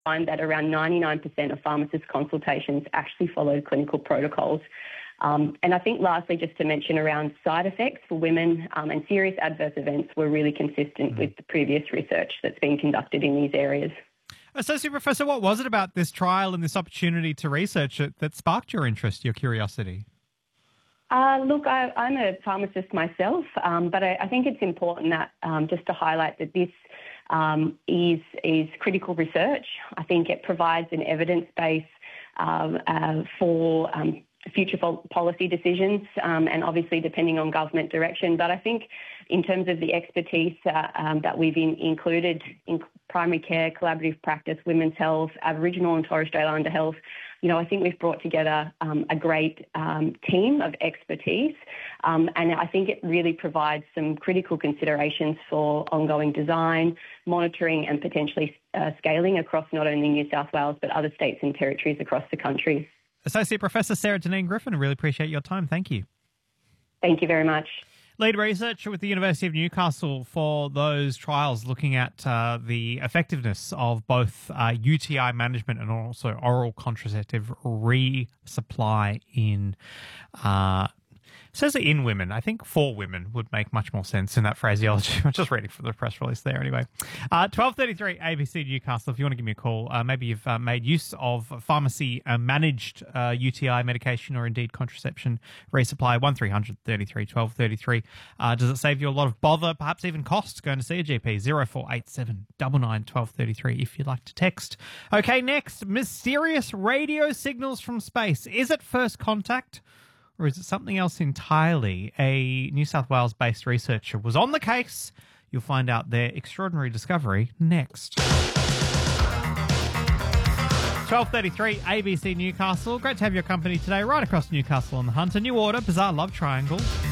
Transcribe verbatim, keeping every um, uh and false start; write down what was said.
find that around ninety-nine percent of pharmacist consultations actually followed clinical protocols. Um, and I think lastly, just to mention around side effects for women um, and serious adverse events were really consistent mm. with the previous research that's been conducted in these areas. Associate Professor, what was it about this trial and this opportunity to research it that sparked your interest, your curiosity? Uh, look, I, I'm a pharmacist myself, um, but I, I think it's important that um, just to highlight that this um, is, is critical research. I think it provides an evidence base um, uh, for um, future policy decisions um, and obviously depending on government direction. But I think in terms of the expertise uh, um, that we've in, included in primary care, collaborative practice, women's health, Aboriginal and Torres Strait Islander health, you know, I think we've brought together um, a great um, team of expertise um, and I think it really provides some critical considerations for ongoing design, monitoring and potentially uh, scaling across not only New South Wales but other states and territories across the country. Associate Professor Sarah Deneen Griffin, I really appreciate your time. Thank you. Thank you very much. Lead researcher with the University of Newcastle for those trials looking at uh, the effectiveness of both uh, U T I management and also oral contraceptive resupply in uh It says in women. I think for women would make much more sense in that phraseology. I'm just reading from the press release there anyway. Uh, twelve thirty-three A B C Newcastle, if you want to give me a call. Uh, maybe you've uh, made use of pharmacy-managed uh, uh, U T I medication or indeed contraception resupply. one three hundred thirty-three twelve thirty-three. Uh, does it save you a lot of bother, perhaps even costs, going to see a G P? zero four eight seven nine nine one two three three if you'd like to text. Okay, next, mysterious radio signals from space. Is it first contact? Or is it something else entirely? A New South Wales-based researcher was on the case. You'll find out their extraordinary discovery next. twelve thirty-three A B C Newcastle. Great to have your company today right across Newcastle on the Hunt. A new order, Bizarre Love Triangle.